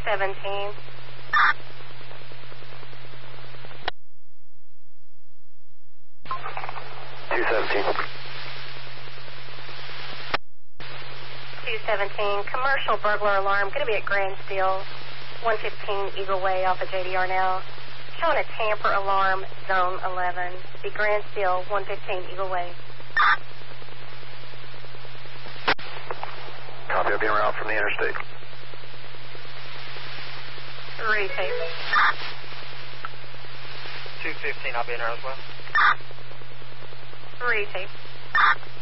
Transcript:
217. 217, commercial burglar alarm, going to be at Grand Steel, 115 Eagle Way off of JDR now. Showing a tamper alarm, zone 11. Be Grand Steel, 115 Eagle Way. Copy, I'll be en route from the interstate. Retake. 215, I'll be in there as well. Retake.